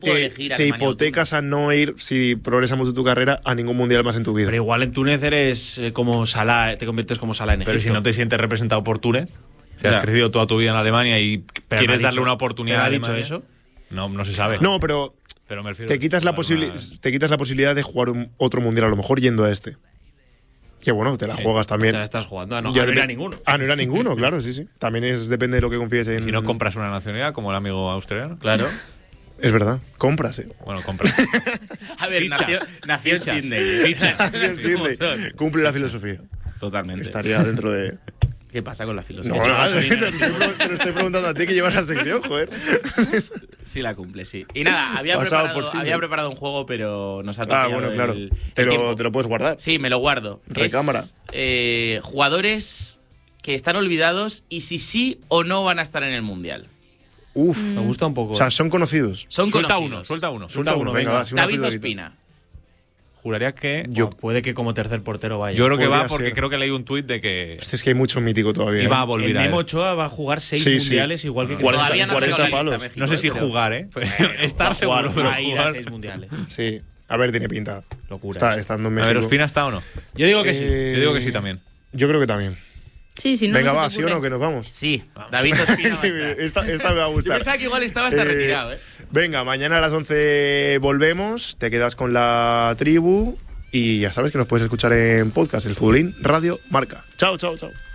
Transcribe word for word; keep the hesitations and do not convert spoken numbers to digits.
puedo te, elegir te Alemania hipotecas a no ir, si progresas mucho tu carrera, a ningún mundial más en tu vida. Pero igual en Túnez eres eh, como Salah, te conviertes como Salah en Egipto. Pero si no te sientes representado por Túnez, si Ya. has crecido toda tu vida en Alemania y Pero quieres me ha darle dicho- una oportunidad ¿pero a ha dicho Alemania, eso? No, no se sabe. No, pero pero me refiero te quitas, la a posibili- una- te quitas la posibilidad de jugar un, otro mundial, a lo mejor yendo a este. Que bueno, te la juegas también. Te la estás jugando. Ah, no, Yo no era de- ninguno. Ah, no era ninguno, claro, sí, sí. También es depende de lo que confíes en. Si no compras una nacionalidad, como el amigo australiano. Claro. Es verdad, compras, eh. Bueno, compras. A ver, Fichas. nació, nació en Fichas. Sydney. Fichas. Dios, Sidney, cumple la filosofía. Totalmente. Estaría dentro de. ¿Qué pasa con la No, filosofía? nada, te, lo estoy, te lo estoy preguntando a ti que llevas la sección, joder. Sí la cumple, sí. Y nada, había, Pasado preparado, por Sydney. había preparado un juego, pero nos ha Ah, tocado bueno, claro. el, Te el lo, tiempo. te lo puedes guardar. Sí, me lo guardo. Recámara. Es, eh, jugadores que están olvidados y si sí o no van a estar en el Mundial. Uf. Me gusta un poco. O sea, son conocidos. Son Suelta conocidos. uno, suelta uno. Suelta uno, venga, venga. va, sí, una David pildorita. Ospina. Juraría que. Yo- Buah, puede que como tercer portero vaya. Yo creo que Podría va porque ser. creo que leí un tuit de que Este es que hay mucho mítico todavía. iba a ¿eh? volver el a Memo él. Ochoa va a jugar seis Sí, sí. mundiales igual que cuarenta, Todavía no ha cuarenta sacado la lista palos. México, No sé si pero- jugar, ¿eh? Estar va a seguro, jugar, pero va a ir a jugar. seis mundiales. Sí. A ver, tiene pinta. Locura. Está estando en A México. ver, ¿Ospina está o no? Yo digo que sí. Eh, Yo digo que sí también. Yo creo que también. Sí, sí, no. Venga, no se va, te ¿sí o ocurre. no? Que nos vamos. Sí, David Ospina va a estar. esta, esta me va a Yo gustar. pensaba que igual estaba hasta Eh, retirado, ¿eh? Venga, mañana a las once volvemos. Te quedas con la tribu. Y ya sabes que nos puedes escuchar en podcast, el Futbolín Radio Marca. Chao, chao, chao.